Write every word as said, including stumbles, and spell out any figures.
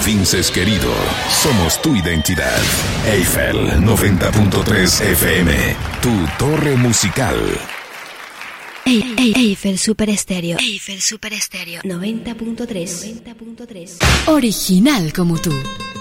Vinces querido, somos tu identidad. Eiffel noventa punto tres F M, tu torre musical. Ey, ey, Eiffel Super Estéreo. Eiffel Super Estéreo noventa punto tres. Original como tú.